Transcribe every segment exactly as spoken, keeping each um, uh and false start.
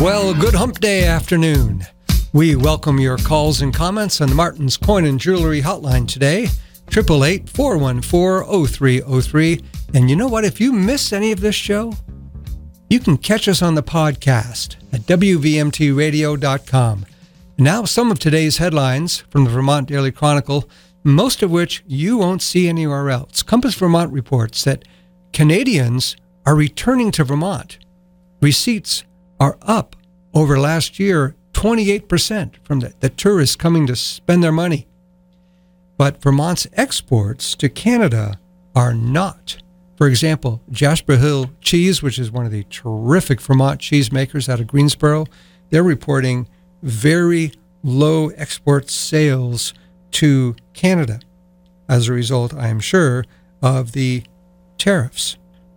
Well, good hump day afternoon. We welcome your calls and comments on the Martin's Coin and Jewelry Hotline today, eight eight eight, four one four, zero three zero three. And you know what? If you miss any of this show, you can catch us on the podcast at W V M T radio dot com. Now, some of today's headlines from the Vermont Daily Chronicle, most of which you won't see anywhere else. Compass Vermont reports that Canadians are returning to Vermont. Receipts are up over last year, twenty-eight percent from the, the tourists coming to spend their money. But Vermont's exports to Canada are not. For example, Jasper Hill Cheese, which is one of the terrific Vermont cheesemakers out of Greensboro, they're reporting very low export sales to Canada as a result, I am sure, of the tariffs.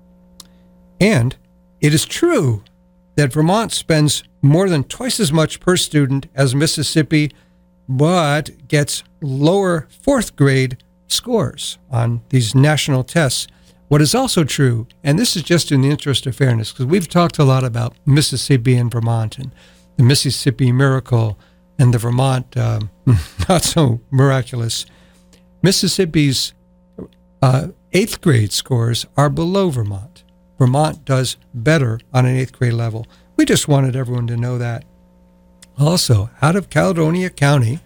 And it is true that Vermont spends more than twice as much per student as Mississippi, but gets lower fourth grade scores on these national tests. What is also true, and this is just in the interest of fairness, because we've talked a lot about Mississippi and Vermont and the Mississippi Miracle and the Vermont um, not so miraculous. Mississippi's uh, eighth grade scores are below Vermont. Vermont does better on an eighth grade level. We just wanted everyone to know that. Also, out of Caledonia County,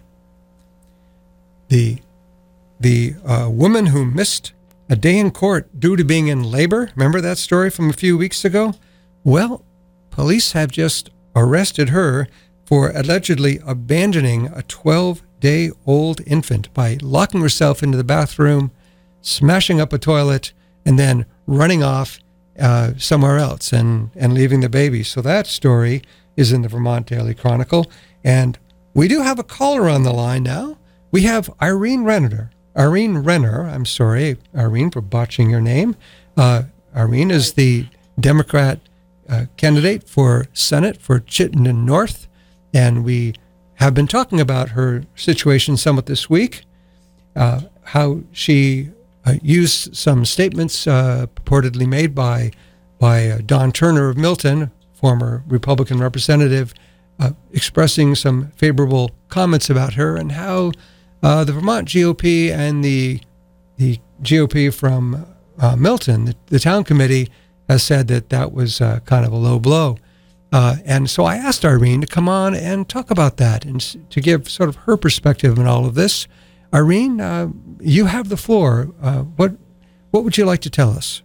the the uh, woman who missed a day in court due to being in labor, remember that story from a few weeks ago? Well, police have just arrested her for allegedly abandoning a twelve-day-old infant by locking herself into the bathroom, smashing up a toilet, and then running off Uh, somewhere else and, and leaving the baby. So that story is in the Vermont Daily Chronicle. And we do have a caller on the line now. We have Irene Renner. Irene Renner, I'm sorry, Irene, for botching your name. Uh, Irene is the Democrat uh, candidate for Senate for Chittenden North. And we have been talking about her situation somewhat this week, uh, how she Uh, used some statements uh, purportedly made by by uh, Don Turner of Milton, former Republican representative, uh, expressing some favorable comments about her, and how uh, the Vermont G O P and the the G O P from uh, Milton, the, the town committee, has said that that was uh, kind of a low blow. Uh, and so I asked Irene to come on and talk about that and to give sort of her perspective on all of this. Irene, uh, you have the floor. Uh, what what would you like to tell us?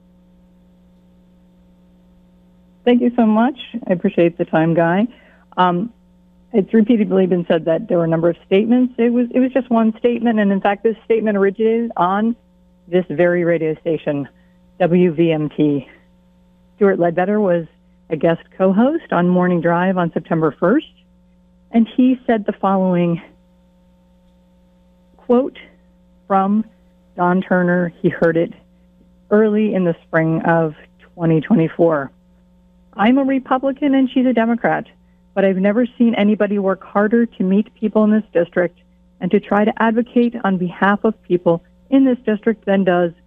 Thank you so much. I appreciate the time, Guy. Um, it's repeatedly been said that there were a number of statements. It was it was just one statement, and in fact, this statement originated on this very radio station, W V M T. Stuart Ledbetter was a guest co-host on Morning Drive on September first, and he said the following quote from Don Turner. He heard it early in the spring of twenty twenty-four. I'm a Republican and she's a Democrat, but I've never seen anybody work harder to meet people in this district and to try to advocate on behalf of people in this district than does